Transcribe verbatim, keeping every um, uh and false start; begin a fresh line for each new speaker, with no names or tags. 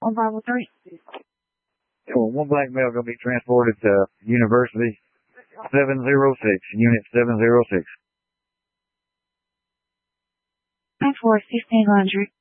on Bravo three.
Well, one black male going to be transported to University seven zero six, Unit seven zero six.
Nine four fifteen hundred.